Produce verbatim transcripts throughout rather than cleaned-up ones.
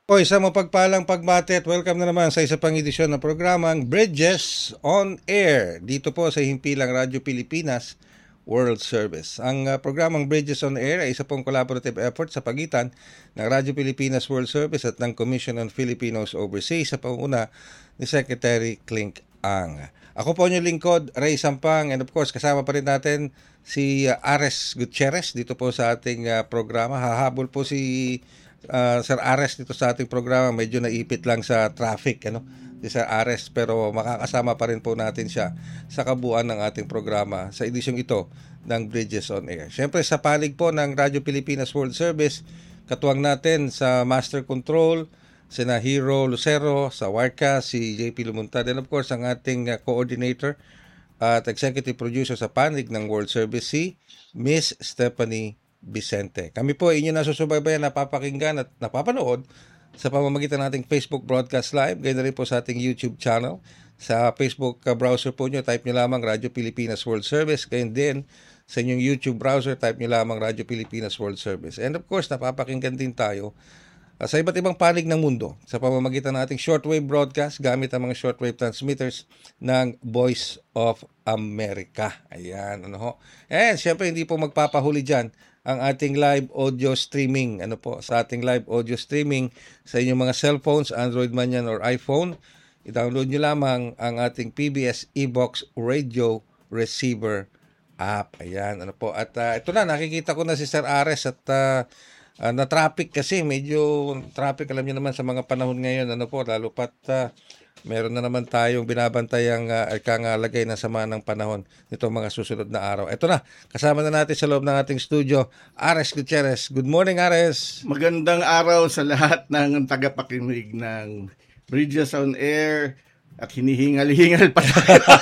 O isang mapagpalang pagbati at welcome na naman sa isa pang edisyon ng programang Bridges on Air dito po sa Himpilang Radyo Pilipinas World Service. Ang uh, programang Bridges on Air ay isa pong collaborative effort sa pagitan ng Radyo Pilipinas World Service at ng Commission on Filipinos Overseas sa panguna ni Secretary Clink Ang. Ako po yung lingkod, Ray Sampang, and of course kasama pa rin natin si uh, Ares Gutierrez dito po sa ating uh, programa. Hahabol po si Uh, Sir Ares dito sa ating programa, medyo naipit lang sa traffic, ano, si Sir Ares, pero makakasama pa rin po natin siya sa kabuuan ng ating programa sa edisyong ito ng Bridges on Air. Siyempre sa palig po ng Radyo Pilipinas World Service, katuwang natin sa Master Control, sina Hero Lucero, sa Warka, si J P Lumuntad, and of course ang ating uh, coordinator at executive producer sa panig ng World Service, si Miss Stephanie Vicente. Kami po inyo nasusubaybayan, napapakinggan at napapanood sa pamamagitan nating Facebook Broadcast Live, gayon na rin po sa ating YouTube channel. Sa Facebook uh, browser po nyo, type nyo lamang Radyo Pilipinas World Service, gayon din sa inyong YouTube browser, type nyo lamang Radyo Pilipinas World Service. And of course, napapakinggan din tayo uh, sa iba't ibang panig ng mundo sa pamamagitan ng ating shortwave broadcast gamit ang mga shortwave transmitters ng Voice of America. Ayan, ano ho. And syempre, hindi po magpapahuli dyan ang ating live audio streaming. Ano po, sa ating live audio streaming sa inyong mga cellphones, Android man yan or iPhone, i-download nyo lamang ang ating P B S eBox Radio Receiver app. Ayan, ano po. At uh, ito na, nakikita ko na si Sir Ares at uh, uh, na-traffic kasi. Medyo traffic, alam niyo naman sa mga panahon ngayon, ano po, lalo pat uh, meron na naman tayong binabantayang uh, kangalagay na sama ng panahon nitong mga susunod na araw. Ito na, kasama na natin sa loob ng ating studio, Ares Gutierrez. Good morning, Ares. Magandang araw sa lahat ng tagapakinig ng Bridges on Air at hinihingal-hingal pa.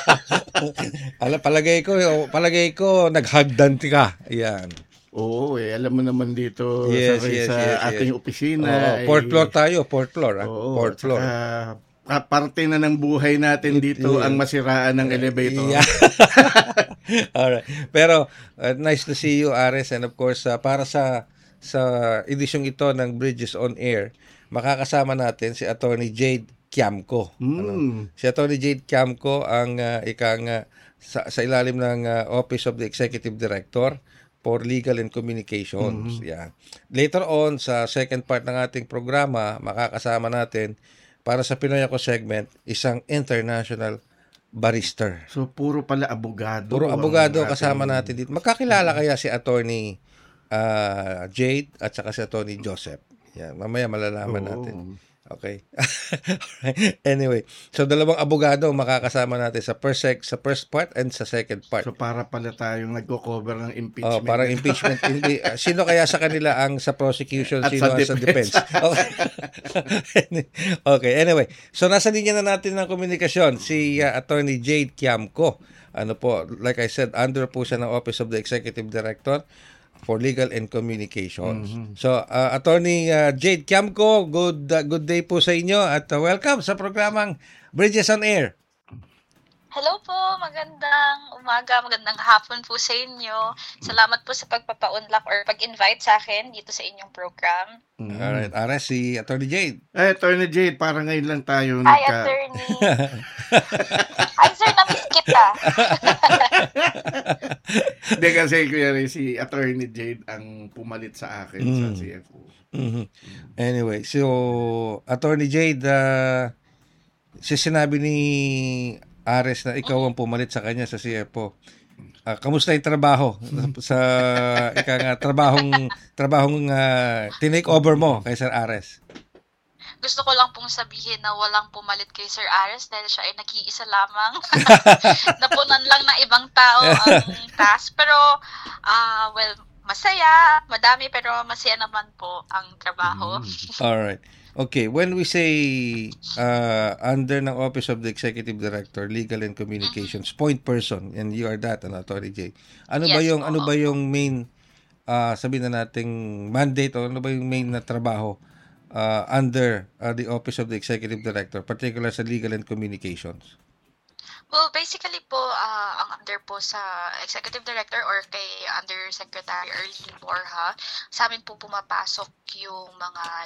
Ala, palagay ko, palagay ko, naghagdan ka. Ayan. Oo, eh, alam mo naman dito yes, sa, yes, sa yes, ating yes. opisina. Oo, ay, fourth floor tayo, fourth floor. Ah. Oo, fourth floor. Saka, Ah, parte na ng buhay natin dito yeah. ang masiraan ng elevator. Yeah. Alright. Pero uh, nice to see you, Ares, and of course uh, para sa sa edisyong ito ng Bridges on Air, makakasama natin si Attorney Jade Quiamco. Mm. Ano? Si Attorney Jade Quiamco ang uh, ikang uh, sa, sa ilalim ng uh, Office of the Executive Director for Legal and Communications. Mm-hmm. Yeah. Later on sa second part ng ating programa, makakasama natin para sa Pinoy Ako segment, isang international barrister. So, puro pala abogado. Puro abogado kasama natin dito. Magkakilala kaya si Attorney uh, Jade at saka si Attorney Joseph. Yan, mamaya malalaman oh. natin. Okay. Anyway, so dalawang abogado makakasama natin sa first sec- sa first part and sa second part. So para pala tayong nagko-cover ng impeachment. Oh, parang impeachment. Hindi, uh, sino kaya sa kanila ang sa prosecution, at sino sa ang sa defense? Okay. Okay, anyway. So nasa linya na natin ng komunikasyon si uh, Attorney Jade Quiamco. Ano po, like I said, under po siya ng Office of the Executive Director for Legal and Communications. Mm-hmm. So, uh, Attorney uh, Jade Quiamco, good uh, good day po sa inyo at uh, welcome sa programang Bridges on Air. Hello po, magandang umaga, magandang hapon po sa inyo. Salamat po sa pagpapaunlak or pag-invite sa akin dito sa inyong program. Mm. Alright, Ares, si Attorney Jade. Ay, Attorney Jade, parang ngayon lang tayo Hi, nagka... Attorney. Ay, sir, na-miss kita. Hindi kasi, kuya Ray, si Attorney Jade ang pumalit sa akin mm. sa C F O. Mm-hmm. Anyway, so, Attorney Jade, uh, si sinabi ni Ares na ikaw ang pumalit sa kanya sa C F O. Uh, kamusta yung trabaho sa ika nga trabahong trabahong uh, tinake over mo kay Sir Ares? Gusto ko lang pong sabihin na walang pumalit kay Sir Ares dahil siya ay nag-iisa lamang. Napunan lang ng ibang tao ang task. Pero, uh, well, masaya, madami, pero masaya naman po ang trabaho. Mm. Alright. Okay, when we say uh, under ng Office of the Executive Director, Legal and Communications, mm-hmm. point person, and you are that, ano, Attorney Jay. Ano yes, ba yung po. ano ba yung main uh, sabihin na nating mandate o ano ba yung main na trabaho uh, under uh, the Office of the Executive Director, particular sa Legal and Communications? Well, basically po, uh, ang under po sa Executive Director or kay Undersecretary Erlene Borja, sa amin po pumapasok yung mga